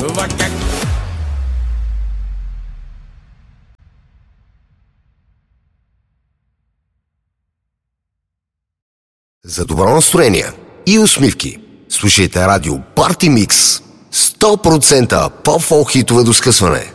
За добро настроение и усмивки слушайте радио Party Mix. 100% по-фолк хитове до скъсване.